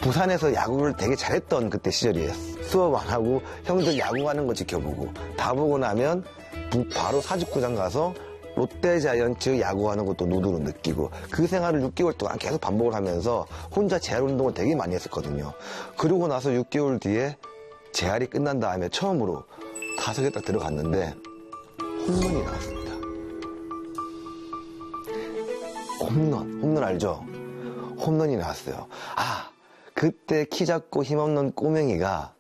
부산에서 야구를 되게 잘했던 그때 시절이에요. 수업 안 하고 형들 야구하는 거 지켜보고 다 보고 나면 바로 사직구장 가서 롯데자이언츠 야구하는 것도 눈으로 느끼고 그 생활을 6개월 동안 계속 반복을 하면서 혼자 재활 운동을 되게 많이 했었거든요. 그러고 나서 6개월 뒤에 재활이 끝난 다음에 처음으로 타석에 딱 들어갔는데 홈런이 나왔습니다. 홈런 알죠? 홈런이 나왔어요. 아, 그때 키 작고 힘없는 꼬맹이가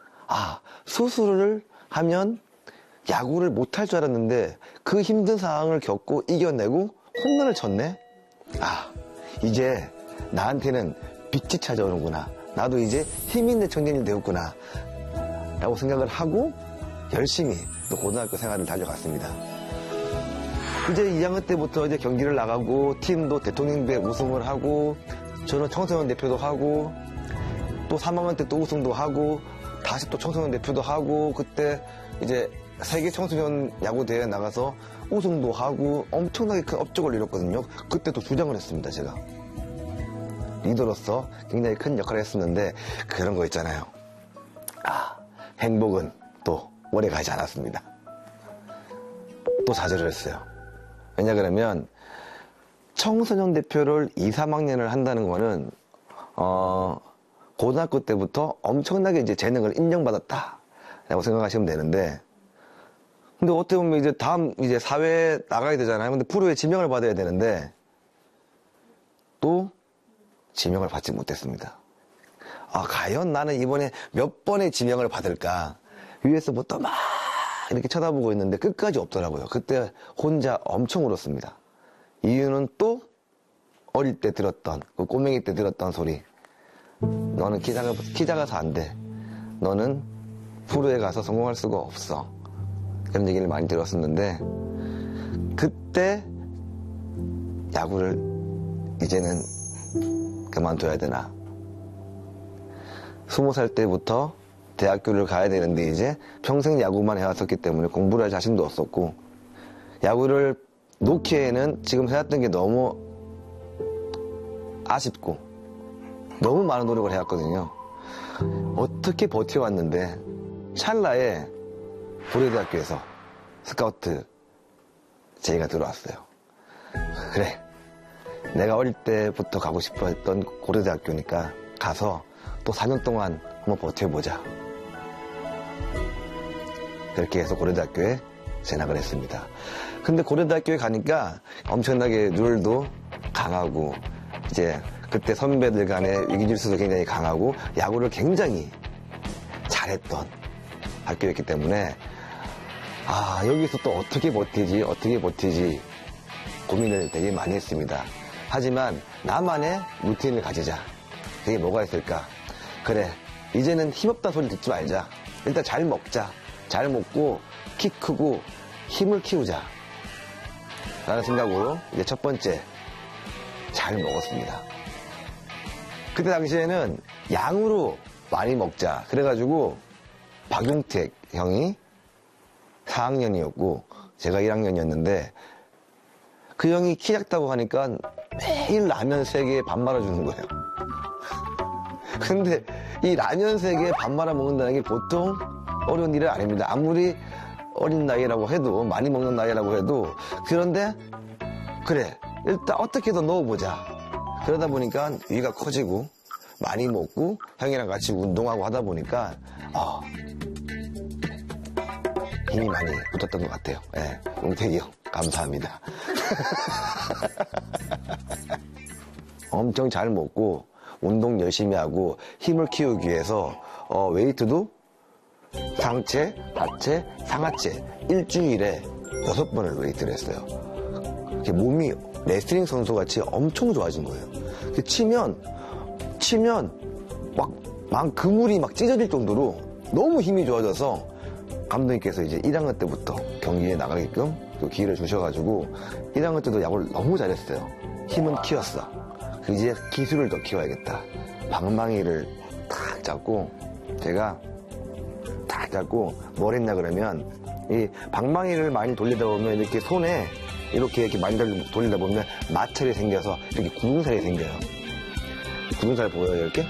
수술을 하면 야구를 못할 줄 알았는데 그 힘든 상황을 겪고 이겨내고 홈런을 쳤네? 이제 나한테는 빛이 찾아오는구나. 나도 이제 힘있는 청년이 되었구나. 라고 생각을 하고 열심히 또 고등학교 생활을 달려갔습니다. 이제 2학년 때부터 이제 경기를 나가고 팀도 대통령배 우승을 하고 저는 청소년 대표도 하고 또 3학년 때 또 우승도 하고 다시 또 청소년 대표도 하고 그때 이제 세계 청소년 야구 대회에 나가서 우승도 하고 엄청나게 큰 업적을 이뤘거든요. 그때 또 주장을 했습니다, 제가. 리더로서 굉장히 큰 역할을 했었는데 그런 거 있잖아요. 행복은 또 오래 가지 않았습니다. 또 좌절을 했어요. 왜냐 그러면 청소년 대표를 2, 3학년을 한다는 거는 고등학교 때부터 엄청나게 이제 재능을 인정받았다라고 생각하시면 되는데 근데 어떻게 보면 이제 다음 이제 사회에 나가야 되잖아요. 근데 프로에 지명을 받아야 되는데 또 지명을 받지 못했습니다. 과연 나는 이번에 몇 번의 지명을 받을까? 위에서부터 막 이렇게 쳐다보고 있는데 끝까지 없더라고요. 그때 혼자 엄청 울었습니다. 이유는 또 어릴 때 들었던 그 꼬맹이 때 들었던 소리. 너는 키 작아서 안 돼. 너는 프로에 가서 성공할 수가 없어. 그런 얘기를 많이 들었었는데 그때 야구를 이제는 그만둬야 되나. 20살 때부터 대학교를 가야 되는데 이제 평생 야구만 해왔었기 때문에 공부를 할 자신도 없었고 야구를 놓기에는 지금 해왔던 게 너무 아쉽고 너무 많은 노력을 해왔거든요. 어떻게 버텨왔는데 찰나에 고려대학교에서 스카우트 제의가 들어왔어요. 그래, 내가 어릴 때부터 가고 싶어 했던 고려대학교니까 가서 또 4년 동안 한번 버텨보자. 그렇게 해서 고려대학교에 진학을 했습니다. 근데 고려대학교에 가니까 엄청나게 룰도 강하고 이제 그때 선배들 간의 위기질서도 굉장히 강하고 야구를 굉장히 잘했던 학교였기 때문에 여기서 또 어떻게 버티지 고민을 되게 많이 했습니다. 하지만 나만의 루틴을 가지자. 그게 뭐가 있을까? 그래, 이제는 힘없다 소리 듣지 말자. 일단 잘 먹자. 잘 먹고 키 크고 힘을 키우자 라는 생각으로 이제 첫 번째 잘 먹었습니다. 그때 당시에는 양으로 많이 먹자 그래가지고 박용택 형이 4학년이었고 제가 1학년이었는데 그 형이 키 작다고 하니까 매일 라면 3개에 밥 말아주는 거예요. 근데 이 라면 3개에 밥 말아 먹는다는 게 보통 어려운 일은 아닙니다. 아무리 어린 나이라고 해도 많이 먹는 나이라고 해도 그런데 그래 일단 어떻게든 넣어보자. 그러다 보니까 위가 커지고 많이 먹고 형이랑 같이 운동하고 하다 보니까 힘이 많이 붙었던 것 같아요. 용택이 형 감사합니다. 엄청 잘 먹고 운동 열심히 하고 힘을 키우기 위해서 웨이트도 상체, 하체, 상하체 일주일에 6번을 웨이트를 했어요. 몸이 레슬링 선수같이 엄청 좋아진 거예요. 치면 막 그물이 막 찢어질 정도로 너무 힘이 좋아져서 감독님께서 이제 1학년 때부터 경기에 나가게끔 또 기회를 주셔가지고 1학년 때도 야구를 너무 잘했어요. 힘은 키웠어. 이제 기술을 더 키워야겠다. 방망이를 탁 잡고 제가 탁 잡고 뭘 했냐 그러면 이 방망이를 많이 돌리다 보면 이렇게 손에 이렇게 많이 돌리다 보면 마찰이 생겨서 이렇게 굳은살이 생겨요. 굳은살 보여요 이렇게?